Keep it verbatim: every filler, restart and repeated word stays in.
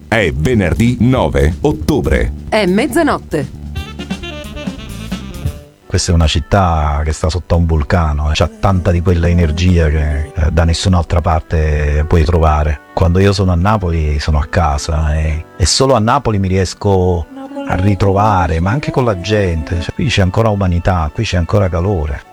È venerdì nove ottobre. È mezzanotte. Questa è una città che sta sotto a un vulcano, c'ha tanta di quella energia che eh, da nessun'altra parte puoi trovare. Quando io sono a Napoli sono a casa e, e solo a Napoli mi riesco a ritrovare, ma anche con la gente. Cioè, qui c'è ancora umanità, qui c'è ancora calore.